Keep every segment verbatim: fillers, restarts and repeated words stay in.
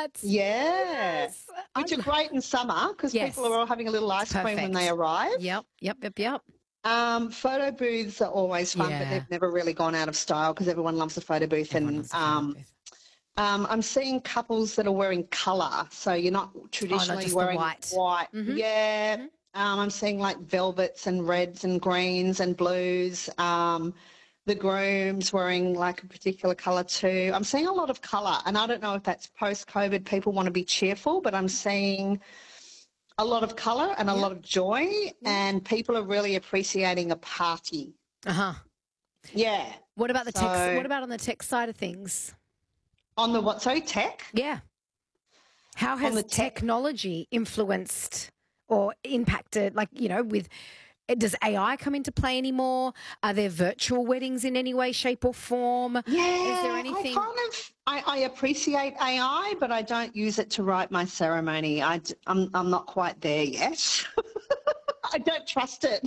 tarts. Yeah. Yes. Which I'm- are great in summer because Yes. people are all having a little ice cream when they Perfect. arrive. Yep, yep, yep, yep. Um, photo booths are always fun, but Yeah. they've never really gone out of style because everyone loves a photo booth. Everyone and loves a photo um, booth. um, I'm seeing couples that are wearing colour, so you're not traditionally just the wearing white. white. Mhm. Yeah. Mhm. Um, I'm seeing like velvets and reds and greens and blues. Um, the groom's wearing like a particular colour too. I'm seeing a lot of colour, and I don't know if that's post-COVID, people want to be cheerful, but I'm seeing a lot of colour and a Yeah. lot of joy, and people are really appreciating a party. Uh-huh. Yeah. What about the tech? So- What about on the tech side of things? On the what? Sorry, tech? Yeah. How has the tech- technology influenced or impacted, like, you know, with, does A I come into play anymore? Are there virtual weddings in any way, shape or form? Yeah. Is there anything? I kind of, I, I appreciate A I, but I don't use it to write my ceremony. I, d- I'm, I'm not quite there yet. I don't trust it.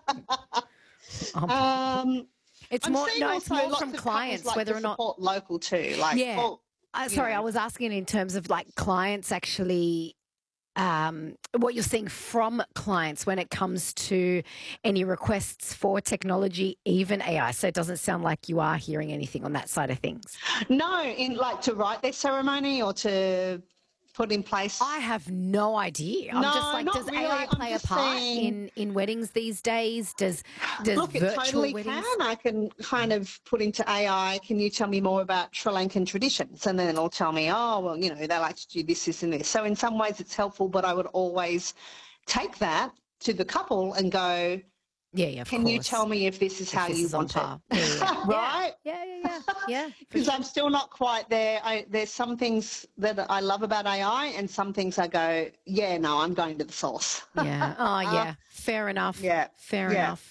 Um, Um, it's I'm more, seeing no, it's also more lots from of couples clients, like whether to or not. support local too. Like, Yeah. well, Uh, you sorry, I know. was asking in terms of like clients actually, um, what you're seeing from clients when it comes to any requests for technology, even A I. So it doesn't sound like you are hearing anything on that side of things. No, in like to write their ceremony or to put in place. I have no idea. I'm No, just like, not does really. A I I'm play a just part saying- in, in weddings these days? Does does Look, it virtual totally weddings? can. I can kind of put into A I, can you tell me more about Sri Lankan traditions? And then it'll tell me, oh, well, you know, they like to do this, this and this. So in some ways it's helpful, but I would always take that to the couple and go, Yeah, yeah. Of can you course. tell me if this is If how this you is on want par. it? Yeah, yeah. Right? Yeah, yeah, yeah, yeah. yeah for Because sure. I'm still not quite there. I, there's some things that I love about A I and some things I go, yeah, no, I'm going to the source. Yeah. Oh, yeah. Fair enough. Yeah. Fair Yeah. enough.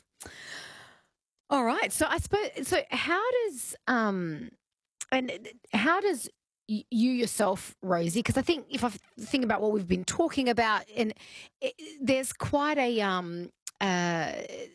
All right. So I suppose. So how does um, and how does y- you yourself, Rosie? Because I think if I think about what we've been talking about, and it, there's quite a um uh.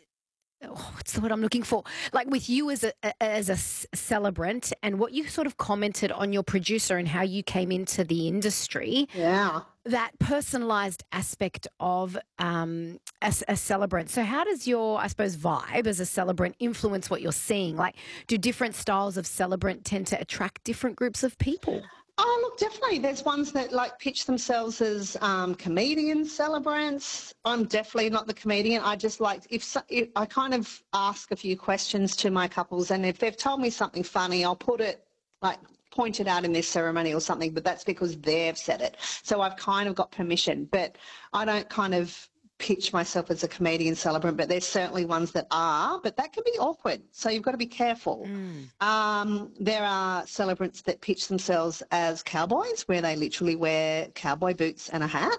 oh, what's the word I'm looking for? Like with you as a a- as a c- celebrant, and what you sort of commented on your producer and how you came into the industry, Yeah. that personalized aspect of um, a, a celebrant. So how does your, I suppose, vibe as a celebrant influence what you're seeing? Like, do different styles of celebrant tend to attract different groups of people? Oh, look, definitely. There's ones that like pitch themselves as um, comedian celebrants. I'm definitely not the comedian. I just like if, so, if I kind of ask a few questions to my couples, and if they've told me something funny, I'll put it like point it out in this ceremony or something. But that's because they've said it. So I've kind of got permission, but I don't kind of pitch myself as a comedian celebrant, but there's certainly ones that are, but that can be awkward. So you've got to be careful. Mm. Um, there are celebrants that pitch themselves as cowboys, where they literally wear cowboy boots and a hat.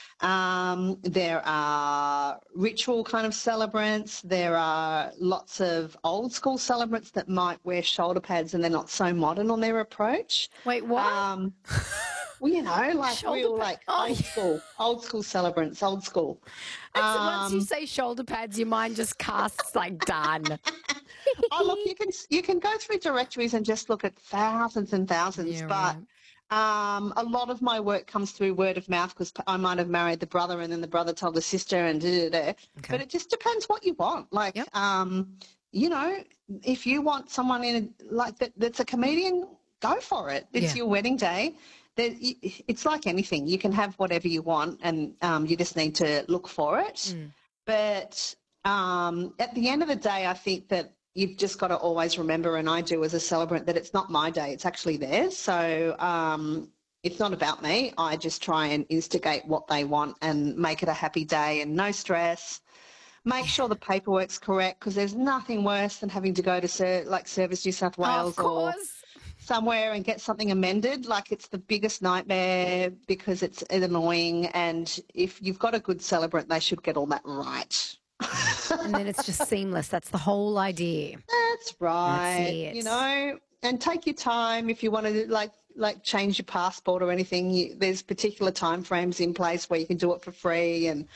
Um, there are ritual kind of celebrants. There are lots of old school celebrants that might wear shoulder pads and they're not so modern on their approach. Wait, what? Um, well, you know, like Shoulder real, pad- like oh, old yeah. school, old school celebrants, old school. It's- once you Um, say shoulder pads, your mind just casts like done. oh, look, you can you can go through directories and just look at thousands and thousands, Yeah, but um, a lot of my work comes through word of mouth because I might have married the brother and then the brother told the sister and da, da, da. Okay. But it just depends what you want. Like, Yep. um, you know, if you want someone in a, like that that's a comedian, go for it. It's Yeah. your wedding day. There, it's like anything. You can have whatever you want, and um, you just need to look for it. Mm. But um, at the end of the day, I think that you've just got to always remember, and I do as a celebrant, that it's not my day, it's actually theirs. So um, it's not about me. I just try and instigate what they want and make it a happy day and no stress. Make sure the paperwork's correct, because there's nothing worse than having to go to ser- like Service New South Oh, Wales of or course. somewhere and get something amended. Like, it's the biggest nightmare because it's annoying, and if you've got a good celebrant, they should get all that right. And then it's just seamless. That's the whole idea. That's right. it. You know, and take your time if you want to like like change your passport or anything. You, there's particular time frames in place where you can do it for free, and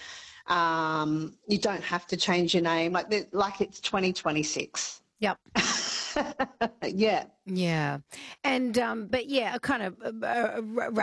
um, you don't have to change your name. Like the, like it's twenty twenty-six. Yep. Yeah. Yeah. And, um, but yeah, a kind of uh, uh,